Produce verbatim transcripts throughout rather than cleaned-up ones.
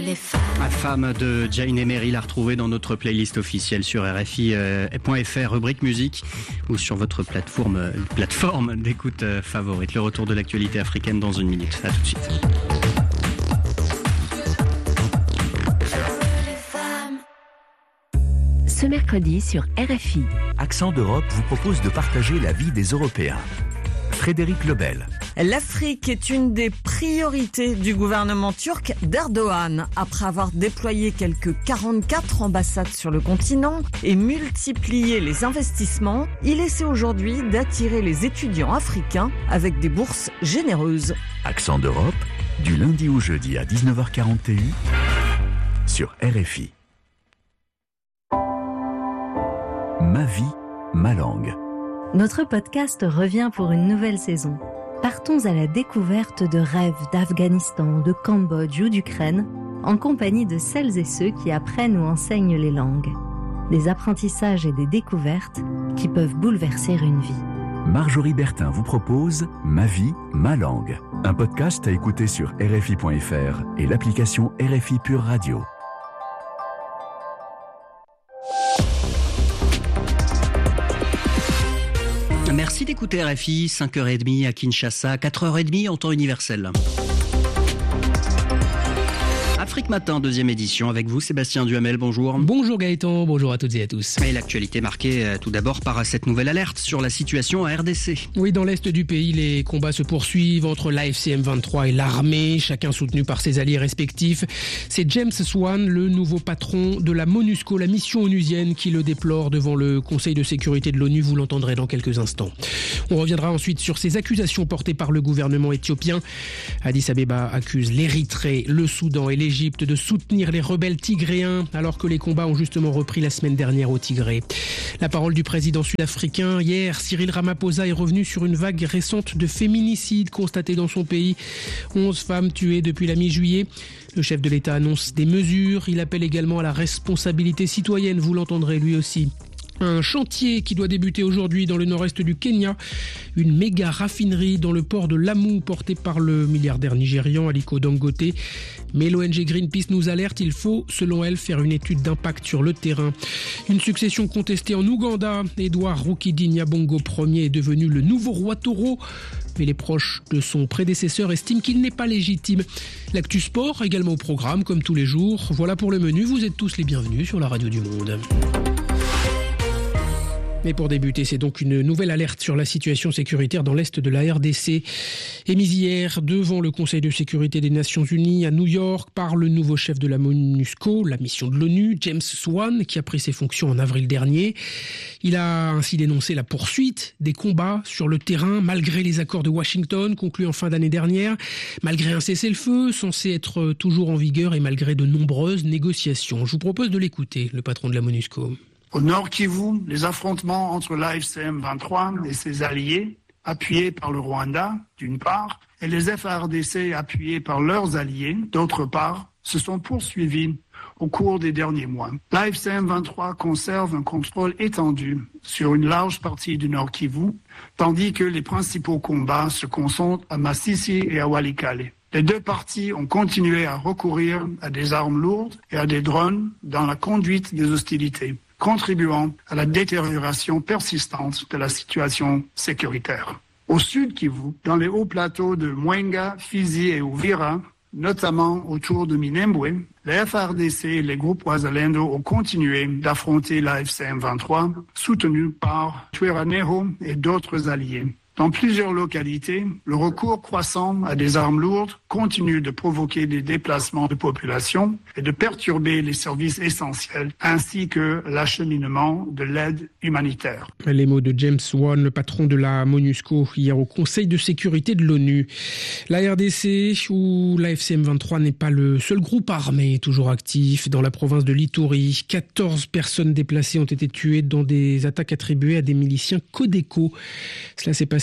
les femmes. La femme de Jane Emery, l'a retrouvée dans notre playlist officielle sur R F I point F R, rubrique musique, ou sur votre plateforme, plateforme d'écoute favorite. Le retour de l'actualité africaine dans une minute. À tout de suite. Ce mercredi sur R F I. Accent d'Europe vous propose de partager la vie des Européens. Frédéric Lebel. L'Afrique est une des priorités du gouvernement turc d'Erdogan. Après avoir déployé quelques quarante-quatre ambassades sur le continent et multiplié les investissements, il essaie aujourd'hui d'attirer les étudiants africains avec des bourses généreuses. Accent d'Europe, du lundi au jeudi à dix-neuf heures quarante et un sur R F I. Ma vie, ma langue. Notre podcast revient pour une nouvelle saison. Partons à la découverte de rêves d'Afghanistan, de Cambodge ou d'Ukraine, en compagnie de celles et ceux qui apprennent ou enseignent les langues. Des apprentissages et des découvertes qui peuvent bouleverser une vie. Marjorie Bertin vous propose Ma vie, ma langue. Un podcast à écouter sur R F I point F R et l'application R F I Pure Radio. Merci d'écouter R F I, cinq heures trente à Kinshasa, quatre heures trente en temps universel. Afrique Matin, deuxième édition, avec vous Sébastien Duhamel, bonjour. Bonjour Gaëtan, bonjour à toutes et à tous. Et l'actualité marquée euh, tout d'abord par cette nouvelle alerte sur la situation à R D C. Oui, dans l'est du pays, les combats se poursuivent entre l'A F C M vingt-trois et l'armée, chacun soutenu par ses alliés respectifs. C'est James Swan, le nouveau patron de la MONUSCO, la mission onusienne, qui le déplore devant le Conseil de sécurité de l'ONU, vous l'entendrez dans quelques instants. On reviendra ensuite sur ces accusations portées par le gouvernement éthiopien. Addis Abeba accuse l'Érythrée, le Soudan et l'Égypte de soutenir les rebelles tigréens alors que les combats ont justement repris la semaine dernière au Tigré. La parole du président sud-africain. Hier, Cyril Ramaphosa est revenu sur une vague récente de féminicides constatés dans son pays. onze femmes tuées depuis la mi-juillet. Le chef de l'État annonce des mesures. Il appelle également à la responsabilité citoyenne, vous l'entendrez lui aussi. Un chantier qui doit débuter aujourd'hui dans le nord-est du Kenya. Une méga raffinerie dans le port de Lamu portée par le milliardaire nigérian Aliko Dangote. Mais l'O N G Greenpeace nous alerte, il faut, selon elle, faire une étude d'impact sur le terrain. Une succession contestée en Ouganda. Edouard Rukidi Nyabongo Ier est devenu le nouveau roi taureau. Mais les proches de son prédécesseur estiment qu'il n'est pas légitime. L'actu sport également au programme, comme tous les jours. Voilà pour le menu, vous êtes tous les bienvenus sur la radio du Monde. Mais pour débuter, c'est donc une nouvelle alerte sur la situation sécuritaire dans l'est de la R D C. Émise hier devant le Conseil de sécurité des Nations Unies à New York par le nouveau chef de la MONUSCO, la mission de l'ONU, James Swan, qui a pris ses fonctions en avril dernier. Il a ainsi dénoncé la poursuite des combats sur le terrain malgré les accords de Washington conclus en fin d'année dernière, malgré un cessez-le-feu censé être toujours en vigueur et malgré de nombreuses négociations. Je vous propose de l'écouter, le patron de la MONUSCO. Au Nord Kivu, les affrontements entre l'A F C M vingt-trois et ses alliés, appuyés par le Rwanda, d'une part, et les F A R D C appuyés par leurs alliés, d'autre part, se sont poursuivis au cours des derniers mois. L'A F C M vingt-trois conserve un contrôle étendu sur une large partie du Nord Kivu, tandis que les principaux combats se concentrent à Masisi et à Walikale. Les deux parties ont continué à recourir à des armes lourdes et à des drones dans la conduite des hostilités, contribuant à la détérioration persistante de la situation sécuritaire. Au sud Kivu, dans les hauts plateaux de Mwenga, Fizi et Uvira, notamment autour de Minembwe, les F A R D C et les groupes Wazalendo ont continué d'affronter l'A F C M vingt-trois, soutenus par Twiraneho et d'autres alliés. Dans plusieurs localités, le recours croissant à des armes lourdes continue de provoquer des déplacements de population et de perturber les services essentiels ainsi que l'acheminement de l'aide humanitaire. Les mots de James Swan, le patron de la MONUSCO, hier au Conseil de sécurité de l'ONU. La R D C, où l'A F C M vingt-trois n'est pas le seul groupe armé toujours actif. Dans la province de l'Ituri, quatorze personnes déplacées ont été tuées dans des attaques attribuées à des miliciens Codeco. Cela s'est passé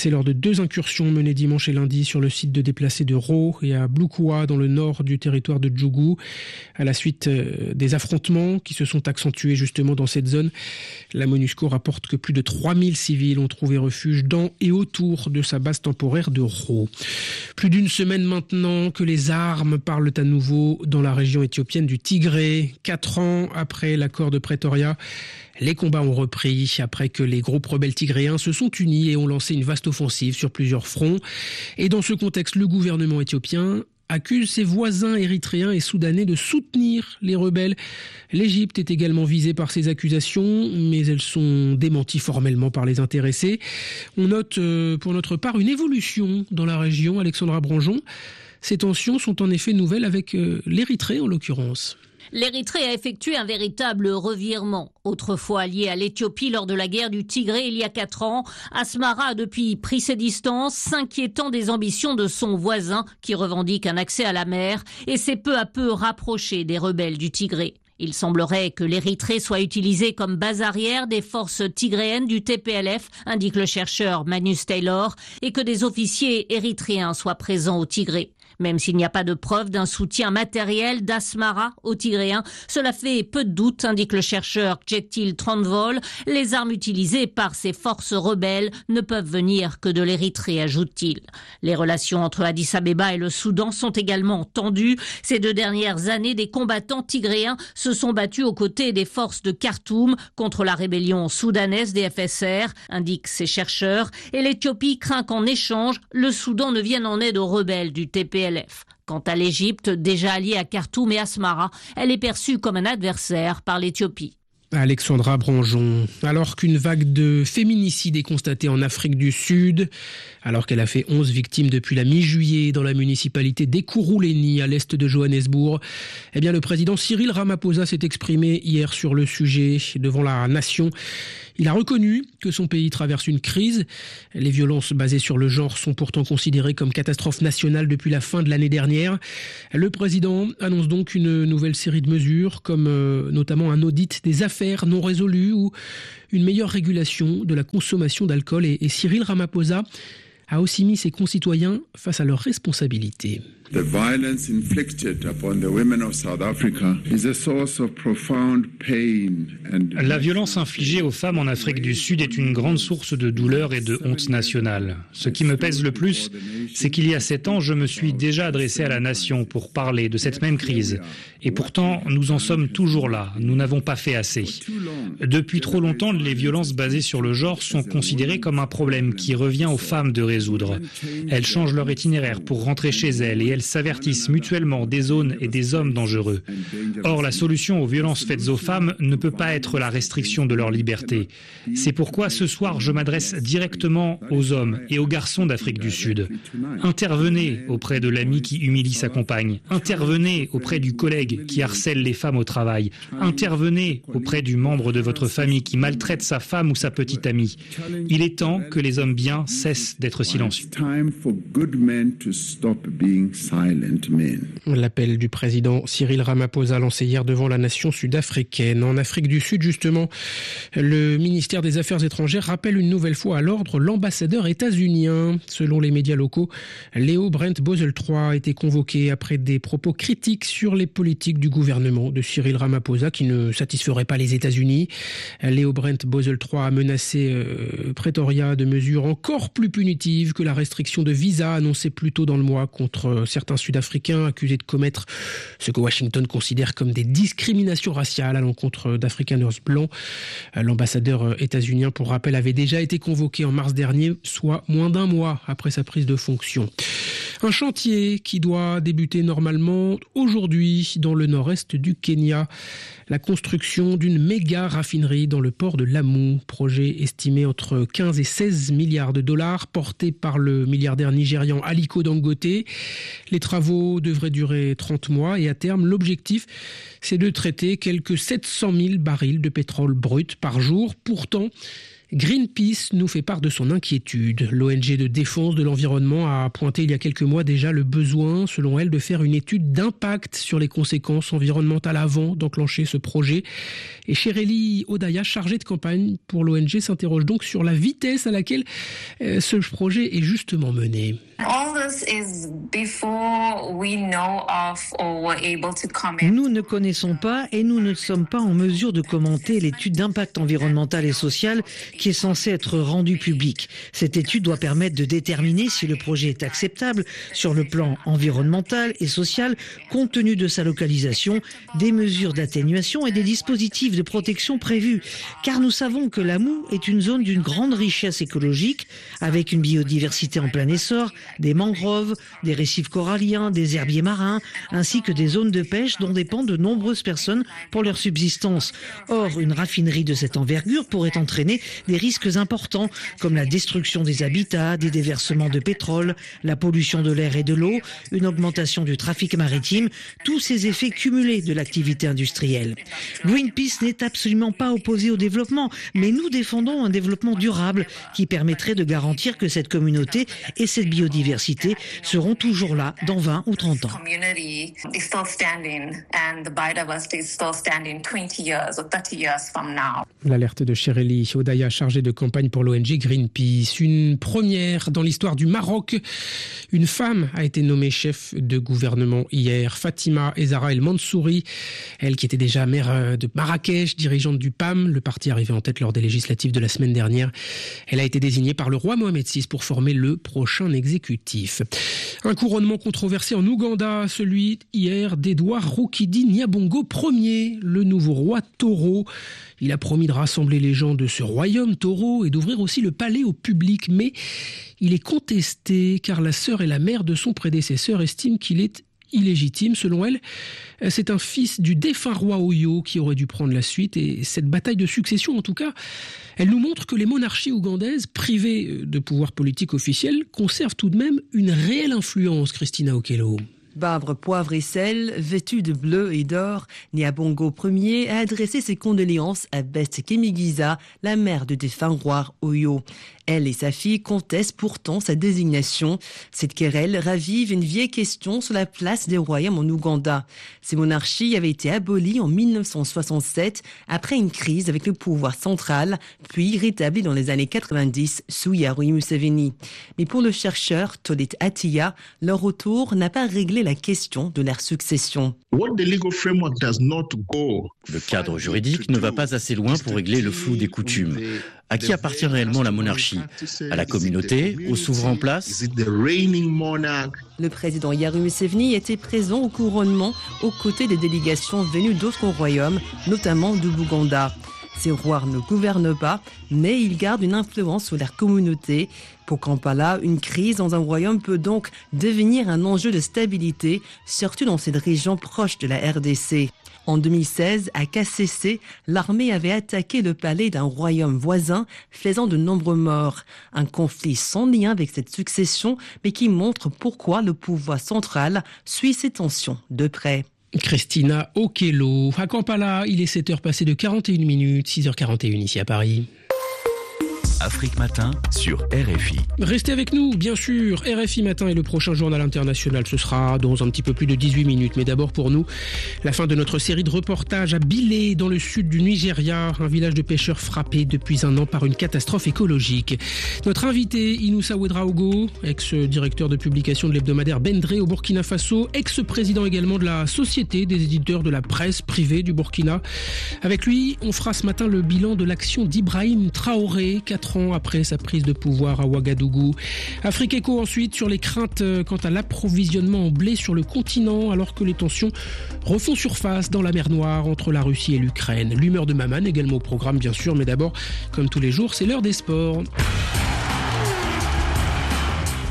blessés lors de deux incursions menées dimanche et lundi sur le site de déplacés de Ro et à Blukwa dans le nord du territoire de Djougou. À la suite des affrontements qui se sont accentués justement dans cette zone, la MONUSCO rapporte que plus de trois mille civils ont trouvé refuge dans et autour de sa base temporaire de Ro. Plus d'une semaine maintenant que les armes parlent à nouveau dans la région éthiopienne du Tigré. Quatre ans après l'accord de Pretoria, les combats ont repris après que les groupes rebelles tigréens se sont unis et ont lancé une vaste offensive sur plusieurs fronts. Et dans ce contexte, le gouvernement éthiopien accuse ses voisins érythréens et soudanais de soutenir les rebelles. L'Égypte est également visée par ces accusations, mais elles sont démenties formellement par les intéressés. On note euh, pour notre part une évolution dans la région, Alexandra Branjon. Ces tensions sont en effet nouvelles avec euh, l'Érythrée en l'occurrence. L'Érythrée a effectué un véritable revirement. Autrefois alliée à l'Éthiopie lors de la guerre du Tigré il y a quatre ans, Asmara a depuis pris ses distances, s'inquiétant des ambitions de son voisin qui revendique un accès à la mer et s'est peu à peu rapproché des rebelles du Tigré. Il semblerait que l'Érythrée soit utilisée comme base arrière des forces tigréennes du T P L F, indique le chercheur Manus Taylor, et que des officiers érythréens soient présents au Tigré. Même s'il n'y a pas de preuve d'un soutien matériel d'Asmara aux Tigréens, cela fait peu de doute, indique le chercheur Kjetil Trondvoll. Les armes utilisées par ces forces rebelles ne peuvent venir que de l'Érythrée, ajoute-t-il. Les relations entre Addis Abeba et le Soudan sont également tendues. Ces deux dernières années, des combattants tigréens se sont battus aux côtés des forces de Khartoum contre la rébellion soudanaise des F S R, indiquent ces chercheurs. Et l'Éthiopie craint qu'en échange, le Soudan ne vienne en aide aux rebelles du T P L F. Quant à l'Égypte, déjà alliée à Khartoum et Asmara, elle est perçue comme un adversaire par l'Éthiopie. Alexandra Branjon. Alors qu'une vague de féminicides est constatée en Afrique du Sud, alors qu'elle a fait onze victimes depuis la mi-juillet dans la municipalité d'Ekurhuleni à l'est de Johannesburg, eh bien le président Cyril Ramaphosa s'est exprimé hier sur le sujet devant la nation. Il a reconnu que son pays traverse une crise. Les violences basées sur le genre sont pourtant considérées comme catastrophe nationale depuis la fin de l'année dernière. Le président annonce donc une nouvelle série de mesures, comme euh, notamment un audit des affaires non résolues ou une meilleure régulation de la consommation d'alcool. Et, et Cyril Ramaphosa a aussi mis ses concitoyens face à leurs responsabilités. The violence inflicted upon the women of South Africa is a source of profound pain and... La violence infligée aux femmes en Afrique du Sud est une grande source de douleur et de honte nationale. Ce qui me pèse le plus, c'est qu'il y a sept ans, je me suis déjà adressé à la nation pour parler de cette même crise. Et pourtant, nous en sommes toujours là. Nous n'avons pas fait assez. Depuis trop longtemps, les violences basées sur le genre sont considérées comme un problème qui revient aux femmes de résoudre. Elles changent leur itinéraire pour rentrer chez elles et elles s'avertissent mutuellement des zones et des hommes dangereux. Or, la solution aux violences faites aux femmes ne peut pas être la restriction de leur liberté. C'est pourquoi ce soir, je m'adresse directement aux hommes et aux garçons d'Afrique du Sud. Intervenez auprès de l'ami qui humilie sa compagne. Intervenez auprès du collègue qui harcèle les femmes au travail. Intervenez auprès du membre de votre famille qui maltraite sa femme ou sa petite amie. Il est temps que les hommes bien cessent d'être silencieux. L'appel du président Cyril Ramaphosa lancé hier devant la nation sud-africaine. En Afrique du Sud, justement, le ministère des Affaires étrangères rappelle une nouvelle fois à l'ordre l'ambassadeur états-unien. Selon les médias locaux, Leo Brent Boswell trois a été convoqué après des propos critiques sur les politiques du gouvernement de Cyril Ramaphosa qui ne satisferaient pas les États-Unis. Leo Brent Boswell trois a menacé euh, Pretoria de mesures encore plus punitives que la restriction de visa annoncée plus tôt dans le mois contre certains Sud-Africains accusés de commettre ce que Washington considère comme des discriminations raciales à l'encontre d'Afrikaners blancs. L'ambassadeur états-unien, pour rappel, avait déjà été convoqué en mars dernier, soit moins d'un mois après sa prise de fonction. Un chantier qui doit débuter normalement aujourd'hui dans le nord-est du Kenya. La construction d'une méga raffinerie dans le port de Lamu, projet estimé entre quinze et seize milliards de dollars, porté par le milliardaire nigérian Aliko Dangote. Les travaux devraient durer trente mois et à terme, l'objectif, c'est de traiter quelques sept cent mille barils de pétrole brut par jour. Pourtant, Greenpeace nous fait part de son inquiétude. L'O N G de défense de l'environnement a pointé il y a quelques mois déjà le besoin, selon elle, de faire une étude d'impact sur les conséquences environnementales avant d'enclencher ce projet. Et Shereli Odaya, chargée de campagne pour l'O N G, s'interroge donc sur la vitesse à laquelle euh, ce projet est justement mené. Nous ne connaissons pas et nous ne sommes pas en mesure de commenter l'étude d'impact environnemental et social qui est censée être rendue publique. Cette étude doit permettre de déterminer si le projet est acceptable sur le plan environnemental et social, compte tenu de sa localisation, des mesures d'atténuation et des dispositifs de protection prévus. Car nous savons que l'Amou est une zone d'une grande richesse écologique, avec une biodiversité en plein essor, des mangroves, des récifs coralliens, des herbiers marins, ainsi que des zones de pêche dont dépendent de nombreuses personnes pour leur subsistance. Or, une raffinerie de cette envergure pourrait entraîner des risques importants, comme la destruction des habitats, des déversements de pétrole, la pollution de l'air et de l'eau, une augmentation du trafic maritime, tous ces effets cumulés de l'activité industrielle. Greenpeace n'est absolument pas opposé au développement, mais nous défendons un développement durable qui permettrait de garantir que cette communauté et cette biodiversité seront toujours là dans vingt ou trente ans. L'alerte de Shereli Odaya, chargée de campagne pour l'O N G Greenpeace. Une première dans l'histoire du Maroc. Une femme a été nommée chef de gouvernement hier. Fatima Ezara El Mansouri, elle qui était déjà maire de Marrakech, dirigeante du P A M, le parti arrivé en tête lors des législatives de la semaine dernière. Elle a été désignée par le roi Mohamed six pour former le prochain exécutif. Un couronnement controversé en Ouganda, celui hier d'Edouard Rukidi Nyabongo Ier, le nouveau roi taureau. Il a promis de rassembler les gens de ce royaume taureau et d'ouvrir aussi le palais au public. Mais il est contesté car la sœur et la mère de son prédécesseur estiment qu'il est illégitime. Selon elle, c'est un fils du défunt roi Oyo qui aurait dû prendre la suite. Et cette bataille de succession, en tout cas, elle nous montre que les monarchies ougandaises, privées de pouvoir politique officiel, conservent tout de même une réelle influence. Christina Okello. Barbe, poivre et sel, vêtu de bleu et d'or, Nyabongo Ier a adressé ses condoléances à Best Kemigiza, la mère du défunt roi Oyo. Elle et sa fille contestent pourtant sa désignation. Cette querelle ravive une vieille question sur la place des royaumes en Ouganda. Ces monarchies avaient été abolies en mille neuf cent soixante-sept après une crise avec le pouvoir central, puis rétablies dans les années quatre-vingt-dix sous Yoweri Museveni. Mais pour le chercheur Tolit Atiya, leur retour n'a pas réglé la question de leur succession. Le cadre juridique ne va pas assez loin pour régler le flou des coutumes. À qui appartient réellement la monarchie ? À la communauté ? Au souverain en place ? Le président Yoweri Museveni était présent au couronnement aux côtés des délégations venues d'autres royaumes, notamment de l'Ouganda. Ces rois ne gouvernent pas, mais ils gardent une influence sur leur communauté. Pour Kampala, une crise dans un royaume peut donc devenir un enjeu de stabilité, surtout dans cette région proche de la R D C. En deux mille seize, à Kasese, l'armée avait attaqué le palais d'un royaume voisin, faisant de nombreux morts. Un conflit sans lien avec cette succession, mais qui montre pourquoi le pouvoir central suit ces tensions de près. Christina Okello. À Kampala, il est sept heures passées de quarante et une minutes, six heures quarante et une ici à Paris. Afrique Matin sur R F I. Restez avec nous, bien sûr. R F I Matin est le prochain journal international. Ce sera dans un petit peu plus de dix-huit minutes. Mais d'abord pour nous, la fin de notre série de reportages à Bilé, dans le sud du Nigeria, un village de pêcheurs frappé depuis un an par une catastrophe écologique. Notre invité, Inoussa Ouedraogo, ex-directeur de publication de l'hebdomadaire Bendré au Burkina Faso, ex-président également de la Société des éditeurs de la presse privée du Burkina. Avec lui, on fera ce matin le bilan de l'action d'Ibrahim Traoré, quatre ans après sa prise de pouvoir à Ouagadougou. Afrique Éco ensuite sur les craintes quant à l'approvisionnement en blé sur le continent alors que les tensions refont surface dans la mer Noire entre la Russie et l'Ukraine. L'humeur de Maman également au programme bien sûr, mais d'abord, comme tous les jours, c'est l'heure des sports.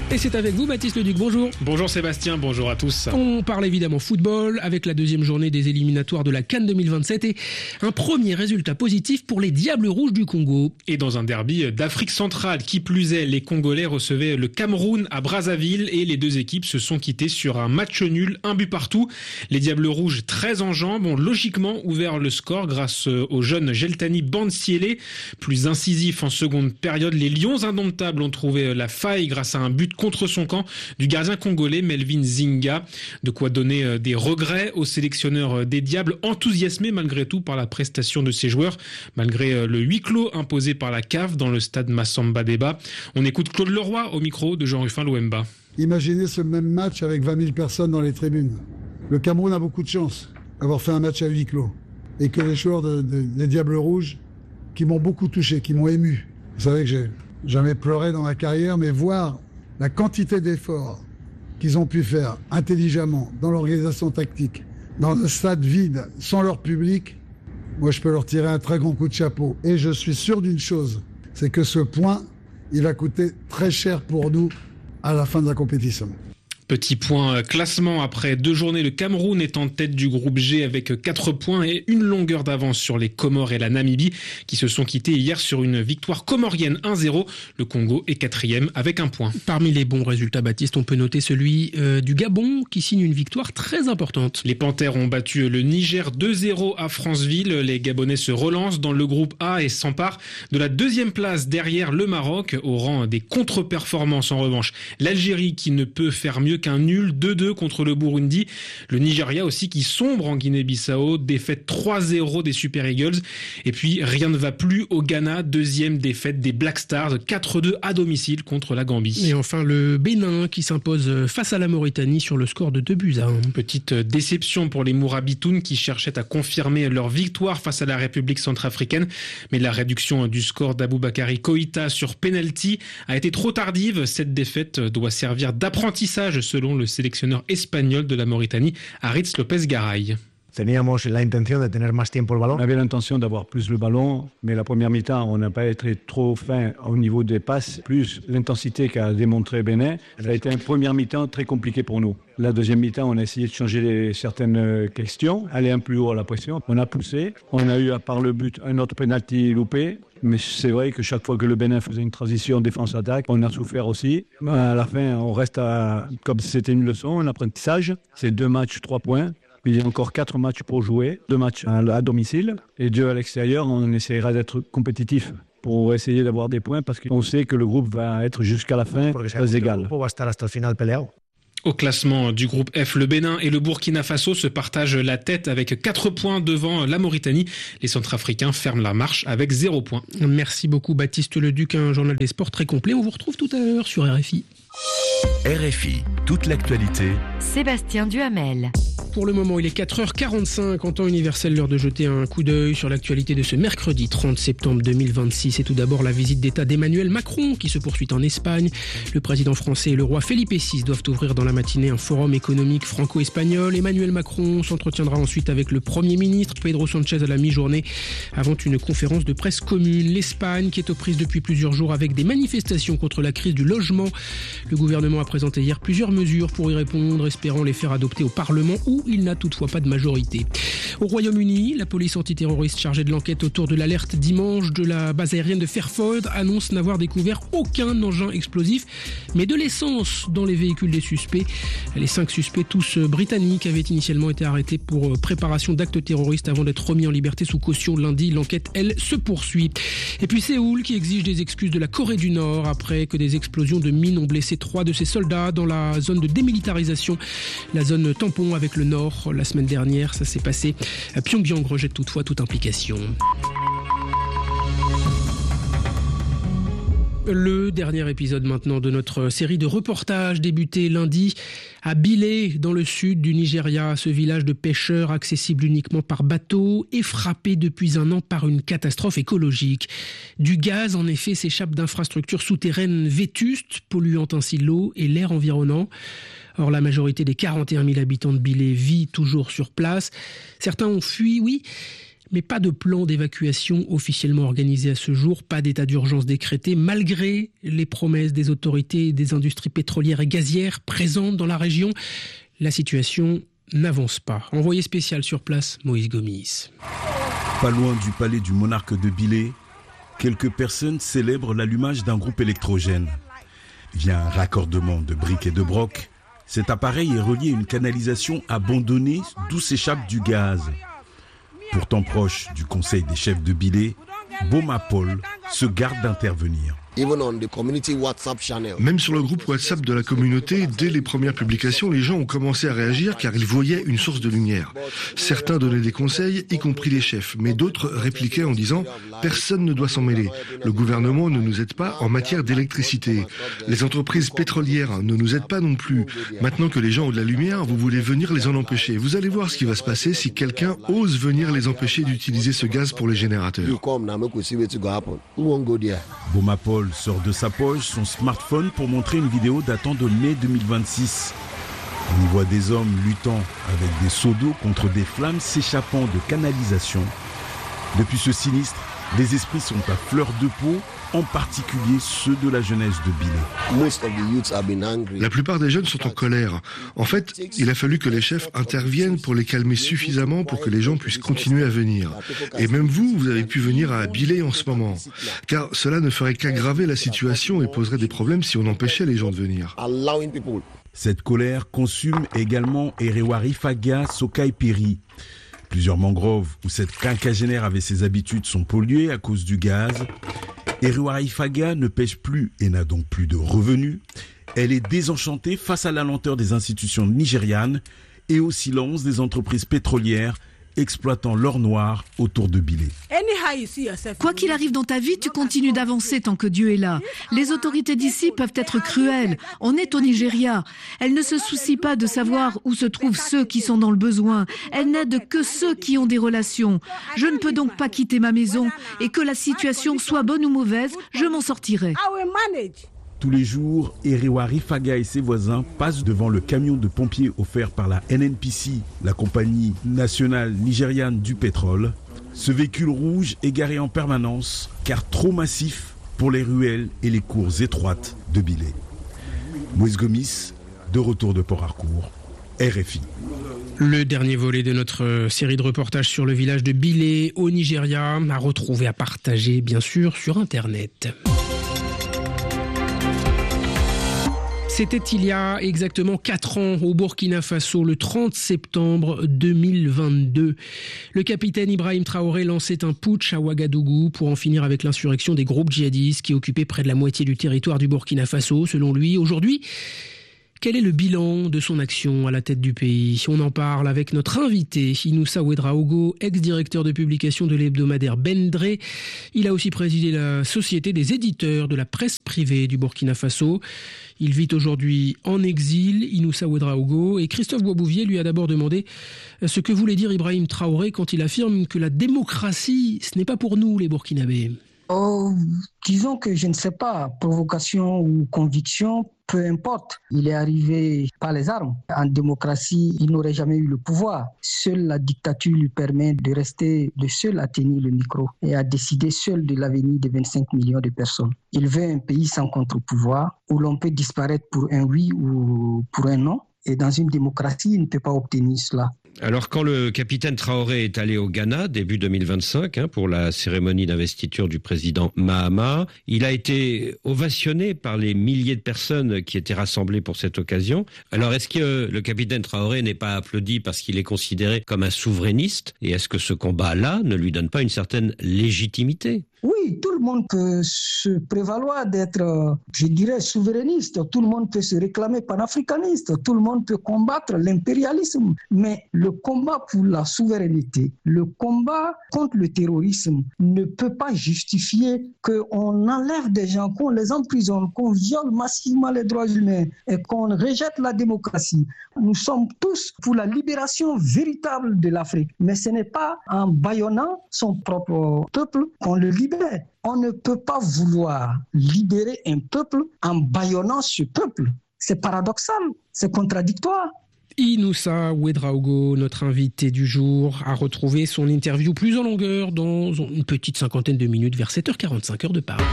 Et c'est avec vous, Baptiste Leduc. Bonjour. Bonjour Sébastien, bonjour à tous. On parle évidemment football avec la deuxième journée des éliminatoires de la CAN deux mille vingt-sept et un premier résultat positif pour les Diables Rouges du Congo. Et dans un derby d'Afrique centrale, qui plus est, les Congolais recevaient le Cameroun à Brazzaville et les deux équipes se sont quittées sur un match nul, un but partout. Les Diables Rouges, très en jambes, ont logiquement ouvert le score grâce au jeune Geltani Bansiele. Plus incisif en seconde période, les Lions indomptables ont trouvé la faille grâce à un but contre son camp du gardien congolais Melvin Zinga. De quoi donner des regrets au sélectionneur des Diables, enthousiasmé malgré tout par la prestation de ses joueurs, malgré le huis clos imposé par la C A F dans le stade Massamba Débat. On écoute Claude Leroy au micro de Jean-Rufin Louemba. Imaginez ce même match avec vingt mille personnes dans les tribunes. Le Cameroun a beaucoup de chance d'avoir fait un match à huis clos. Et que les joueurs de, de, des Diables Rouges, qui m'ont beaucoup touché, qui m'ont ému. Vous savez que j'ai jamais pleuré dans ma carrière, mais voir la quantité d'efforts qu'ils ont pu faire intelligemment dans l'organisation tactique, dans le stade vide, sans leur public, moi je peux leur tirer un très grand coup de chapeau. Et je suis sûr d'une chose, c'est que ce point, il va coûter très cher pour nous à la fin de la compétition. Petit point classement, après deux journées, le Cameroun est en tête du groupe G avec quatre points et une longueur d'avance sur les Comores et la Namibie qui se sont quittés hier sur une victoire comorienne un zéro. Le Congo est quatrième avec un point. Parmi les bons résultats, Baptiste, on peut noter celui euh, du Gabon qui signe une victoire très importante. Les Panthères ont battu le Niger deux zéro à Franceville. Les Gabonais se relancent dans le groupe A et s'emparent de la deuxième place derrière le Maroc. Au rang des contre-performances en revanche, l'Algérie qui ne peut faire mieux qu'un nul deux deux contre le Burundi. Le Nigeria aussi qui sombre en Guinée-Bissau, défaite trois zéro des Super Eagles. Et puis rien ne va plus au Ghana, deuxième défaite des Black Stars, quatre deux à domicile contre la Gambie. Et enfin le Bénin qui s'impose face à la Mauritanie sur le score de deux buts à un. Petite déception pour les Mourabitoun qui cherchaient à confirmer leur victoire face à la République centrafricaine. Mais la réduction du score d'Aboubakari Koïta sur penalty a été trop tardive. Cette défaite doit servir d'apprentissage selon le sélectionneur espagnol de la Mauritanie, Aritz López Garay. Teníamos la intención de tener más tiempo el ballon. On avait l'intention d'avoir plus le ballon, mais la première mi-temps, on n'a pas été trop fin au niveau des passes, plus l'intensité qu'a démontré Bénin. Ça a été une première mi-temps très compliquée pour nous. La deuxième mi-temps, on a essayé de changer les, certaines questions, aller un peu plus haut à la pression. On a poussé, on a eu à part le but un autre penalty loupé. Mais c'est vrai que chaque fois que le Bénin faisait une transition défense-attaque, on a souffert aussi. À la fin, on reste à, comme si c'était une leçon, un apprentissage. C'est deux matchs, trois points. Il y a encore quatre matchs pour jouer, deux matchs à domicile et deux à l'extérieur. On essaiera d'être compétitif pour essayer d'avoir des points parce qu'on sait que le groupe va être jusqu'à la fin très égal. Au classement du groupe F, le Bénin et le Burkina Faso se partagent la tête avec quatre points devant la Mauritanie. Les Centrafricains ferment la marche avec zéro point. Merci beaucoup Baptiste Leduc, un journal des sports très complet. On vous retrouve tout à l'heure sur R F I. R F I, toute l'actualité. Sébastien Duhamel. Pour le moment, il est quatre heures quarante-cinq en temps universel, l'heure de jeter un coup d'œil sur l'actualité de ce mercredi trente septembre deux mille vingt-six. Et tout d'abord, la visite d'État d'Emmanuel Macron qui se poursuit en Espagne. Le président français et le roi Felipe six doivent ouvrir dans la matinée un forum économique franco-espagnol. Emmanuel Macron s'entretiendra ensuite avec le Premier ministre Pedro Sánchez à la mi-journée avant une conférence de presse commune. L'Espagne qui est aux prises depuis plusieurs jours avec des manifestations contre la crise du logement. Le gouvernement a présenté hier plusieurs mesures pour y répondre, espérant les faire adopter au Parlement où il n'a toutefois pas de majorité. Au Royaume-Uni, la police antiterroriste chargée de l'enquête autour de l'alerte dimanche de la base aérienne de Fairford annonce n'avoir découvert aucun engin explosif, mais de l'essence dans les véhicules des suspects. Les cinq suspects, tous britanniques, avaient initialement été arrêtés pour préparation d'actes terroristes avant d'être remis en liberté sous caution lundi. L'enquête, elle, se poursuit. Et puis Séoul qui exige des excuses de la Corée du Nord après que des explosions de mines ont blessé trois de ses soldats dans la zone de démilitarisation, la zone tampon avec le Nord. La semaine dernière, ça s'est passé. Pyongyang rejette toutefois toute implication. Le dernier épisode maintenant de notre série de reportages débuté lundi à Bilé, dans le sud du Nigeria. Ce village de pêcheurs accessible uniquement par bateau est frappé depuis un an par une catastrophe écologique. Du gaz, en effet, s'échappe d'infrastructures souterraines vétustes, polluant ainsi l'eau et l'air environnant. Or, la majorité des quarante et un mille habitants de Bilé vit toujours sur place. Certains ont fui, oui, Mais pas de plan d'évacuation officiellement organisé à ce jour, pas d'état d'urgence décrété, malgré les promesses des autorités et des industries pétrolières et gazières présentes dans la région. La situation n'avance pas. Envoyé spécial sur place, Moïse Gomis. Pas loin du palais du monarque de Bilé, quelques personnes célèbrent l'allumage d'un groupe électrogène. Via un raccordement de briques et de brocs, cet appareil est relié à une canalisation abandonnée d'où s'échappe du gaz. Pourtant proche du conseil des chefs de Bilé, Boma Paul se garde d'intervenir. Même sur le groupe WhatsApp de la communauté, dès les premières publications, les gens ont commencé à réagir car ils voyaient une source de lumière. Certains donnaient des conseils, y compris les chefs, mais d'autres répliquaient en disant « Personne ne doit s'en mêler. Le gouvernement ne nous aide pas en matière d'électricité. Les entreprises pétrolières ne nous aident pas non plus. Maintenant que les gens ont de la lumière, vous voulez venir les en empêcher. Vous allez voir ce qui va se passer si quelqu'un ose venir les empêcher d'utiliser ce gaz pour les générateurs. » Boma Paul sort de sa poche son smartphone pour montrer une vidéo datant de mai deux mille vingt-six. On y voit des hommes luttant avec des seaux d'eau contre des flammes s'échappant de canalisation. Depuis ce sinistre, les esprits sont à fleur de peau, en particulier ceux de la jeunesse de Bilé. La plupart des jeunes sont en colère. En fait, il a fallu que les chefs interviennent pour les calmer suffisamment pour que les gens puissent continuer à venir. Et même vous, vous avez pu venir à Bilé en ce moment. Car cela ne ferait qu'aggraver la situation et poserait des problèmes si on empêchait les gens de venir. Cette colère consume également Erewari Faga Sokai Peri. Plusieurs mangroves où cette quinquagénaire avait ses habitudes sont polluées à cause du gaz. Erewari Faga ne pêche plus et n'a donc plus de revenus. Elle est désenchantée face à la lenteur des institutions nigérianes et au silence des entreprises pétrolières exploitant l'or noir autour de Bilé. Quoi qu'il arrive dans ta vie, tu continues d'avancer tant que Dieu est là. Les autorités d'ici peuvent être cruelles. On est au Nigeria. Elles ne se soucient pas de savoir où se trouvent ceux qui sont dans le besoin. Elles n'aident que ceux qui ont des relations. Je ne peux donc pas quitter ma maison et que la situation soit bonne ou mauvaise, je m'en sortirai. Tous les jours, Erewari Faga et ses voisins passent devant le camion de pompiers offert par la N N P C, la compagnie nationale nigériane du pétrole. Ce véhicule rouge est garé en permanence, car trop massif pour les ruelles et les cours étroites de Bilé. Moïse Gomis, de retour de Port Harcourt, R F I. Le dernier volet de notre série de reportages sur le village de Bilé au Nigeria, à retrouver, à partager bien sûr sur Internet. C'était il y a exactement quatre ans au Burkina Faso, le trente septembre deux mille vingt-deux. Le capitaine Ibrahim Traoré lançait un putsch à Ouagadougou pour en finir avec l'insurrection des groupes djihadistes qui occupaient près de la moitié du territoire du Burkina Faso, selon lui. Aujourd'hui, quel est le bilan de son action à la tête du pays ? On en parle avec notre invité, Inoussa Ouedraogo, ex-directeur de publication de l'hebdomadaire Bendre. Il a aussi présidé la Société des éditeurs de la presse privée du Burkina Faso. Il vit aujourd'hui en exil, Inoussa Ouedraogo, et Christophe Boisbouvier lui a d'abord demandé ce que voulait dire Ibrahim Traoré quand il affirme que la démocratie, ce n'est pas pour nous les Burkinabés. Oh, disons que je ne sais pas, provocation ou conviction, peu importe. Il est arrivé par les armes. En démocratie, il n'aurait jamais eu le pouvoir. Seule la dictature lui permet de rester le seul à tenir le micro et à décider seul de l'avenir de vingt-cinq millions de personnes. Il veut un pays sans contre-pouvoir où l'on peut disparaître pour un oui ou pour un non. Et dans une démocratie, il ne peut pas obtenir cela. Alors, quand le capitaine Traoré est allé au Ghana, début deux mille vingt-cinq, hein, pour la cérémonie d'investiture du président Mahama, il a été ovationné par les milliers de personnes qui étaient rassemblées pour cette occasion. Alors, est-ce que le capitaine Traoré n'est pas applaudi parce qu'il est considéré comme un souverainiste ? Et est-ce que ce combat-là ne lui donne pas une certaine légitimité ? Oui, tout le monde peut se prévaloir d'être, je dirais, souverainiste. Tout le monde peut se réclamer panafricaniste. Tout le monde peut combattre l'impérialisme. Mais le combat pour la souveraineté, le combat contre le terrorisme ne peut pas justifier qu'on enlève des gens, qu'on les emprisonne, qu'on viole massivement les droits humains et qu'on rejette la démocratie. Nous sommes tous pour la libération véritable de l'Afrique. Mais ce n'est pas en bâillonnant son propre peuple qu'on le libère. On ne peut pas vouloir libérer un peuple en bâillonnant ce peuple. C'est paradoxal, c'est contradictoire. Inoussa Ouedraogo, notre invité du jour, a retrouvé son interview plus en longueur dans une petite cinquantaine de minutes vers sept heures quarante-cinq heure de Paris.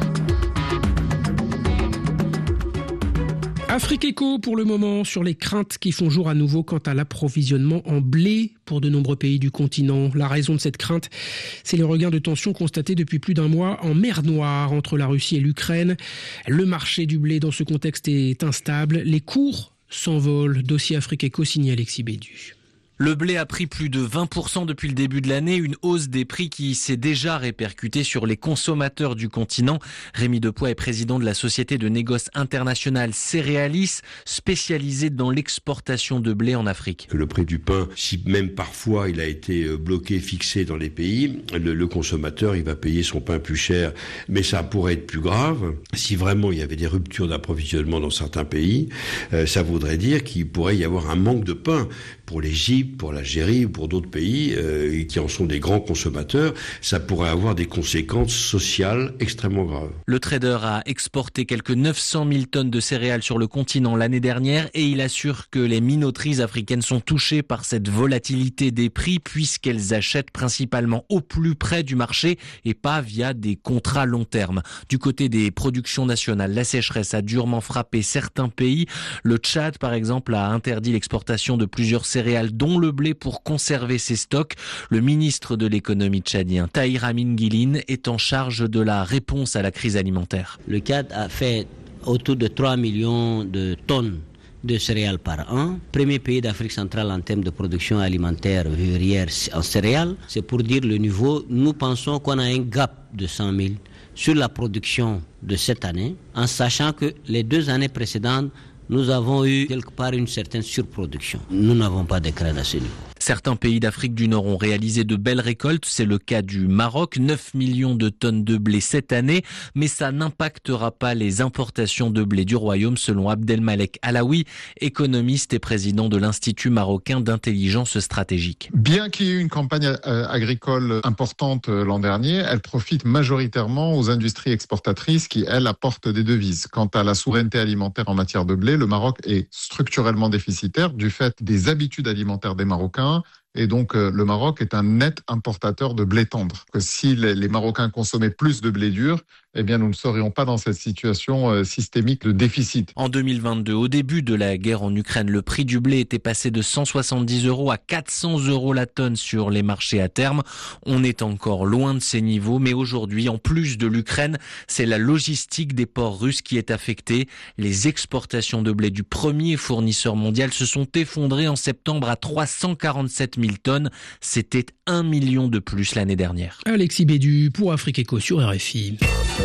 Afrique Éco pour le moment sur les craintes qui font jour à nouveau quant à l'approvisionnement en blé pour de nombreux pays du continent. La raison de cette crainte, c'est le regain de tension constaté depuis plus d'un mois en mer Noire entre la Russie et l'Ukraine. Le marché du blé dans ce contexte est instable. Les cours s'envolent. Dossier Afrique Éco signé Alexis Bédu. Le blé a pris plus de vingt pour cent depuis le début de l'année, une hausse des prix qui s'est déjà répercutée sur les consommateurs du continent. Rémi Depoix est président de la société de négoce internationale Céréalis, spécialisée dans l'exportation de blé en Afrique. Le prix du pain, si même parfois il a été bloqué, fixé dans les pays, le, le consommateur il va payer son pain plus cher. Mais ça pourrait être plus grave si vraiment il y avait des ruptures d'approvisionnement dans certains pays. Euh, ça voudrait dire qu'il pourrait y avoir un manque de pain pour l'Égypte, pour l'Algérie ou pour d'autres pays euh, qui en sont des grands consommateurs. Ça pourrait avoir des conséquences sociales extrêmement graves. Le trader a exporté quelques neuf cent mille tonnes de céréales sur le continent l'année dernière et il assure que les minoteries africaines sont touchées par cette volatilité des prix puisqu'elles achètent principalement au plus près du marché et pas via des contrats long terme. Du côté des productions nationales, la sécheresse a durement frappé certains pays. Le Tchad, par exemple, a interdit l'exportation de plusieurs céréales dont le blé pour conserver ses stocks. Le ministre de l'économie tchadien, Tahir Amin Guilin, est en charge de la réponse à la crise alimentaire. Le Tchad a fait autour de trois millions de tonnes de céréales par an. Premier pays d'Afrique centrale en termes de production alimentaire vivrière en céréales. C'est pour dire le niveau. Nous pensons qu'on a un gap de cent mille sur la production de cette année, en sachant que les deux années précédentes, nous avons eu quelque part une certaine surproduction. Nous n'avons pas de crainte à ce niveau. Certains pays d'Afrique du Nord ont réalisé de belles récoltes. C'est le cas du Maroc, neuf millions de tonnes de blé cette année. Mais ça n'impactera pas les importations de blé du royaume, selon Abdelmalek Alaoui, économiste et président de l'Institut marocain d'intelligence stratégique. Bien qu'il y ait eu une campagne agricole importante l'an dernier, elle profite majoritairement aux industries exportatrices qui, elles, apportent des devises. Quant à la souveraineté alimentaire en matière de blé, le Maroc est structurellement déficitaire du fait des habitudes alimentaires des Marocains. Et donc, euh, le Maroc est un net importateur de blé tendre. Que si les, les Marocains consommaient plus de blé dur, eh bien, nous ne serions pas dans cette situation euh, systémique de déficit. En deux mille vingt-deux, au début de la guerre en Ukraine, le prix du blé était passé de cent soixante-dix euros à quatre cents euros la tonne sur les marchés à terme. On est encore loin de ces niveaux, mais aujourd'hui, en plus de l'Ukraine, c'est la logistique des ports russes qui est affectée. Les exportations de blé du premier fournisseur mondial se sont effondrées en septembre à trois cent quarante-sept mille tonnes. C'était un million de plus l'année dernière. Alexis Bédu pour Afrique Éco sur R F I.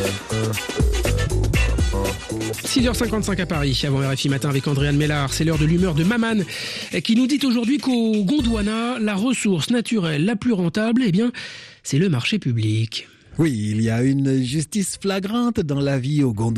six heures cinquante-cinq à Paris, avant R F I Matin avec Andréane Mélard. C'est l'heure de l'humeur de Maman qui nous dit aujourd'hui qu'au Gondwana, la ressource naturelle la plus rentable, eh bien, c'est le marché public. Oui, il y a une justice flagrante dans la vie au Gondwana.